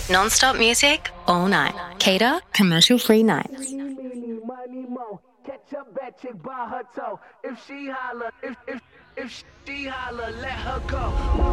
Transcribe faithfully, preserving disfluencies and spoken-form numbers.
Non-stop music all night. Cater, commercial-free nights. Catch a bad chick by her toe. If she holler, if if if she holler, let her go.